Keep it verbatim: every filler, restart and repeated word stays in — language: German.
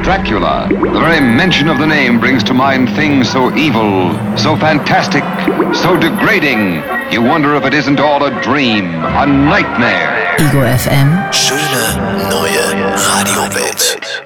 Dracula. The very mention of the name brings to mind things so evil, so fantastic, so degrading. You wonder if it isn't all a dream, a nightmare. Ego F M. Schöne neue Radiowelt.